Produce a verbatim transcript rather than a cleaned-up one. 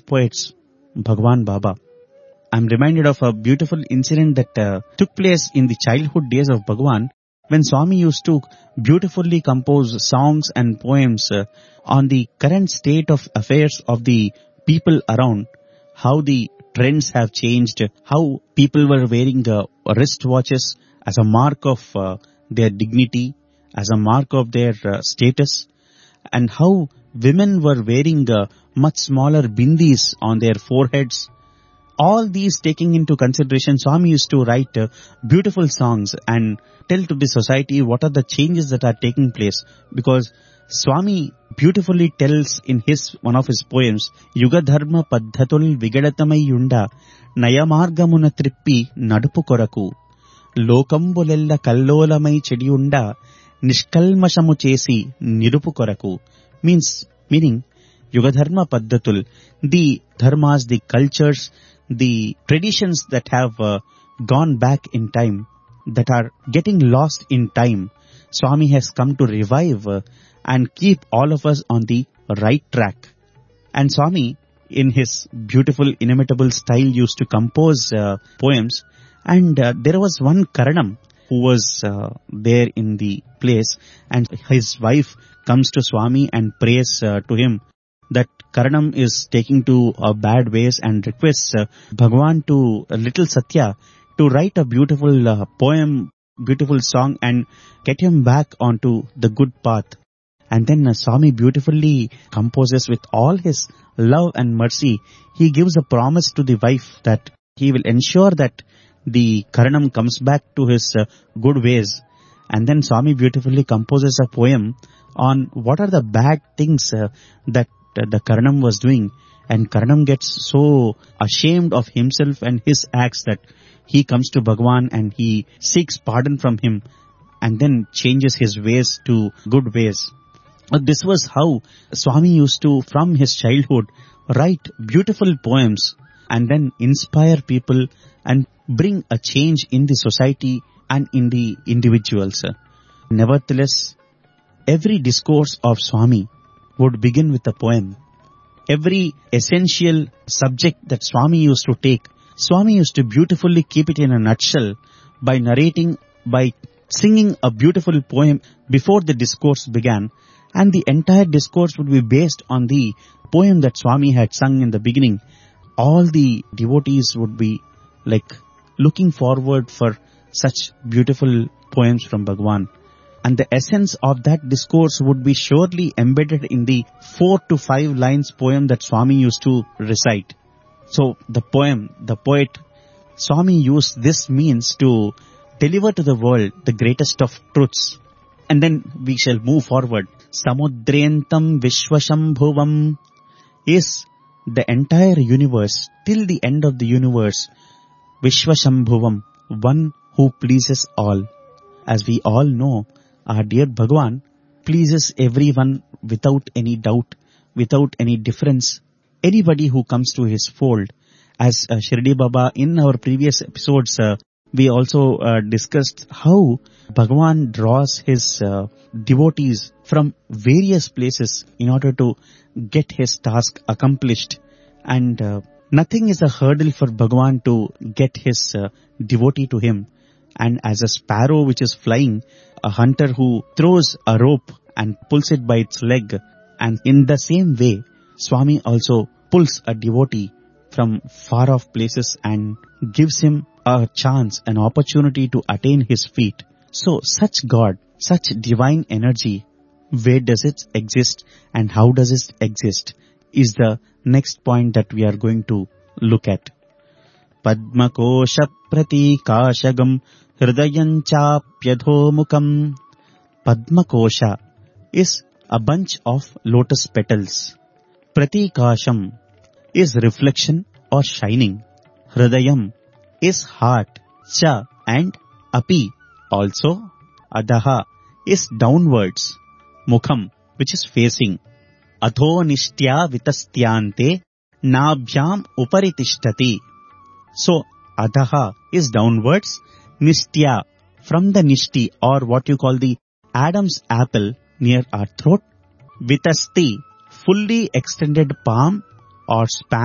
of poets, Bhagwan Baba. I'm reminded of a beautiful incident that uh, took place in the childhood days of Bhagwan, when Swami used to beautifully compose songs and poems uh, on the current state of affairs of the people around, how the trends have changed, how people were wearing uh, wristwatches as a mark of uh, their dignity, as a mark of their uh, status, and how women were wearing uh, much smaller bindis on their foreheads. All these taking into consideration, Swami used to write uh, beautiful songs and tell to the society what are the changes that are taking place. Because Swami beautifully tells in his one of his poems, Yuga Dharma Paddhatul Vigadatamai Yunda Nayamargamuna Trippi Nadupu Koraku Lokambulella Kallolamai Chediunda Nishkalmashamu Chesi Nirupu Koraku. Means, meaning, Yuga Dharma Paddhatul, the dharmas, the cultures, the traditions that have uh, gone back in time, that are getting lost in time, Swami has come to revive uh, and keep all of us on the right track. And Swami, in his beautiful inimitable style, used to compose uh, poems. And uh, there was one Karanam who was uh, there in the place, and his wife comes to Swami and prays uh, to him that Karanam is taking to uh, bad ways, and requests uh, Bhagwan to uh, little Satya to write a beautiful uh, poem, beautiful song, and get him back onto the good path. And then uh, Swami beautifully composes with all his love and mercy. He gives a promise to the wife that he will ensure that the Karanam comes back to his uh, good ways. And then Swami beautifully composes a poem on what are the bad things uh, that uh, the Karanam was doing. And Karanam gets so ashamed of himself and his acts that he comes to Bhagwan and he seeks pardon from him, and then changes his ways to good ways. This was how Swami used to, from his childhood, write beautiful poems and then inspire people and bring a change in the society and in the individuals. Nevertheless, every discourse of Swami would begin with a poem. Every essential subject that Swami used to take, Swami used to beautifully keep it in a nutshell by narrating, by singing a beautiful poem before the discourse began. And the entire discourse would be based on the poem that Swami had sung in the beginning. All the devotees would be like looking forward for such beautiful poems from Bhagwan. And the essence of that discourse would be surely embedded in the four to five lines poem that Swami used to recite. So the poem, the poet, Swami used this means to deliver to the world the greatest of truths. And then we shall move forward. Samudrentam Vishwashambhuvam is the entire universe, till the end of the universe. Vishwashambhuvam, one who pleases all. As we all know, our dear Bhagwan pleases everyone without any doubt, without any difference. Anybody who comes to his fold. As uh, Shirdi Baba, in our previous episodes, uh, we also uh, discussed how Bhagwan draws his uh, devotees from various places in order to get his task accomplished. And uh, nothing is a hurdle for Bhagwan to get his uh, devotee to him. And as a sparrow which is flying, a hunter who throws a rope and pulls it by its leg. And in the same way, Swami also pulls a devotee from far off places and gives him a chance, an opportunity to attain his feet. So such God, such divine energy, where does it exist and how does it exist, is the next point that we are going to look at. Padma Kosha Pratikashagam Hridayanchapyadhomukam. Padma Kosha is a bunch of lotus petals. Pratikasham is reflection or shining. Hridayam is heart. Cha and api also. Adaha is downwards. Mukham, which is facing. Atho nishtya vitastyante nabhyam uparitishtati. So adaha is downwards. Nishtya, from the nishti, or what you call the Adam's apple near our throat. Vitasti, fully extended palm or span